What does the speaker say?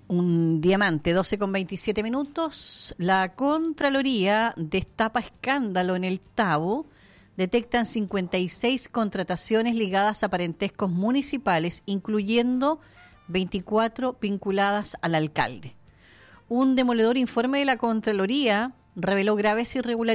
Un diamante, 12:27. La Contraloría destapa escándalo en el Tabo. Detectan 56 contrataciones ligadas a parentescos municipales, incluyendo 24 vinculadas al alcalde. Un demoledor informe de la Contraloría reveló graves irregularidades